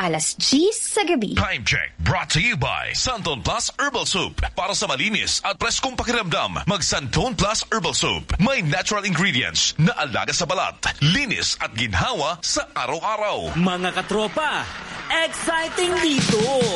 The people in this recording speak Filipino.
alas 10 sa gabi. Time check brought to you by Santon Plus Herbal Soup. Para sa malinis at preskong pakiramdam, mag Santon Plus Herbal Soup. May natural ingredients na alaga sa balat, linis at ginhawa sa araw-araw. Mga katropa, exciting dito!